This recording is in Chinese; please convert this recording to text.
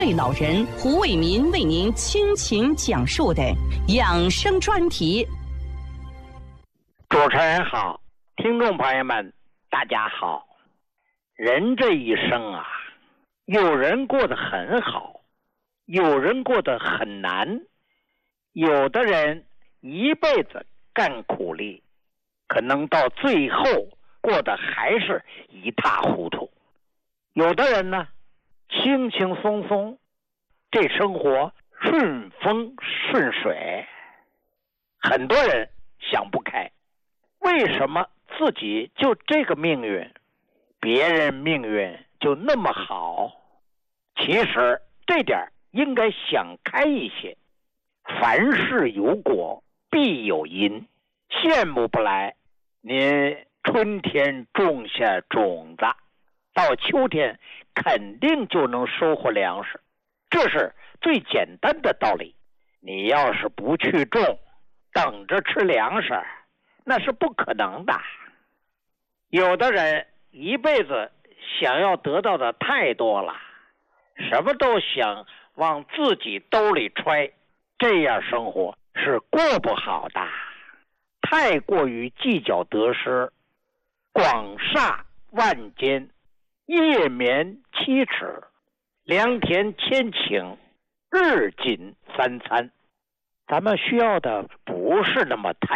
对老人胡伟民为您倾情讲述的养生专题。 主持人好，听众朋友们大家好。人这一生啊，有人过得很好，有人过得很难，有的人一辈子干苦力，可能到最后过得还是一塌糊涂。有的人呢，轻轻松松，这生活顺风顺水。很多人想不开，为什么自己就这个命运，别人命运就那么好？其实这点应该想开一些。凡事有果必有因，羡慕不来。您春天种下种子，到秋天肯定就能收获粮食，这是最简单的道理。你要是不去种，等着吃粮食，那是不可能的。有的人一辈子想要得到的太多了，什么都想往自己兜里揣，这样生活是过不好的。太过于计较得失，广厦万间，夜眠7尺，良田千顷，日进3餐。咱们需要的不是那么太